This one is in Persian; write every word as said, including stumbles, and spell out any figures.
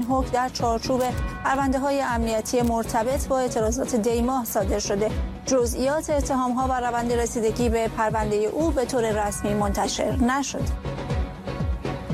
حکم در چارچوب پرونده‌های امنیتی مرتبط با اعتراضات دیماه صادر شده. جزئیات اتهام‌ها و روند رسیدگی به پرونده او به طور رسمی منتشر نشد.